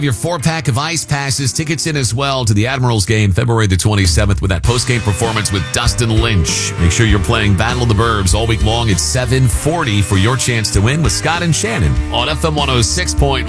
Your 4-pack of ice passes, tickets in as well to the Admirals game February the 27th with that post-game performance with Dustin Lynch. Make sure you're playing Battle of the Burbs all week long at 7:40 for your chance to win with Scott and Shannon on FM 106.1.